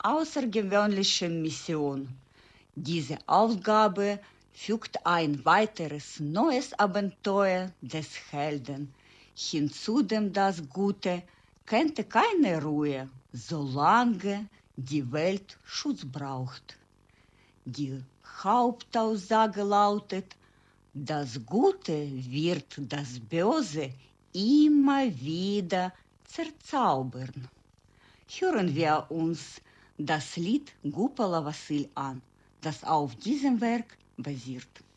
außergewöhnlichen Mission. Diese Aufgabe fügt ein weiteres neues Abenteuer des Helden. Hinzu dem das Gute kennt keine Ruhe, solange die Welt Schutz braucht. Die Hauptaussage lautet, das Gute wird das Böse immer wieder zerzaubern. Hören wir uns das Lied Gupala Vassil an, das auf diesem Werk basiert.